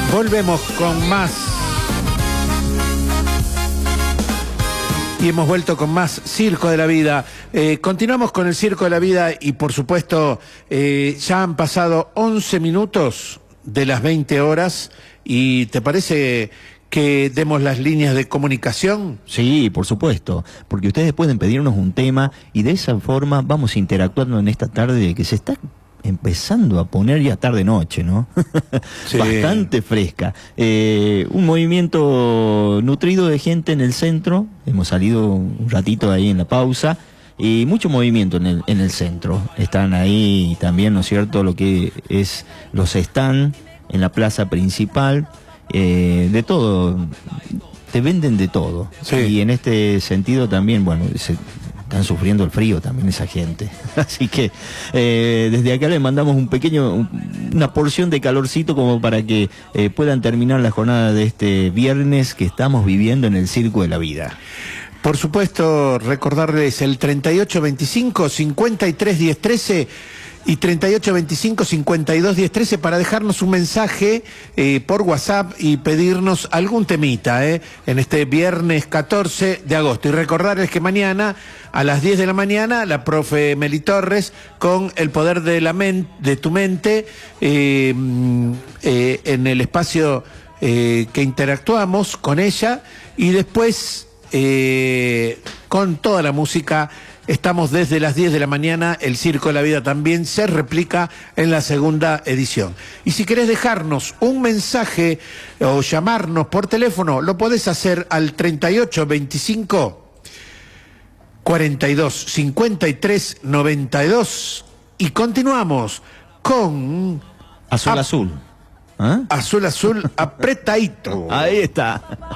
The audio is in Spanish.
Volvemos con más. Y hemos vuelto con más Circo de la Vida. Continuamos con el Circo de la Vida y por supuesto ya han pasado 11 minutos de las 20 horas. ¿Y te parece que demos las líneas de comunicación? Sí, por supuesto, porque ustedes pueden pedirnos un tema y de esa forma vamos interactuando en esta tarde que se está empezando a poner ya tarde-noche, ¿no? Sí. Bastante fresca. Un movimiento nutrido de gente en el centro. Hemos salido un ratito ahí en la pausa. Y mucho movimiento en el centro. Están ahí también, ¿no es cierto?, lo que es los stands en la plaza principal. De todo. Te venden de todo. Sí. Y en este sentido también, bueno, están sufriendo el frío también esa gente. Así que desde acá les mandamos una porción de calorcito como para que puedan terminar la jornada de este viernes que estamos viviendo en el Circo de la Vida. Por supuesto, recordarles el 3825-531013 y 3825-521013 para dejarnos un mensaje por WhatsApp y pedirnos algún temita en este viernes 14 de agosto. Y recordarles que mañana a las 10 de la mañana la profe Meli Torres con El Poder de tu Mente en el espacio que interactuamos con ella y después con toda la música. Estamos desde las 10 de la mañana, el Circo de la Vida también se replica en la segunda edición. Y si querés dejarnos un mensaje o llamarnos por teléfono, lo podés hacer al 3825-425392 y continuamos con... Azul Azul. ¿Ah? Azul Azul apretadito. Ahí está.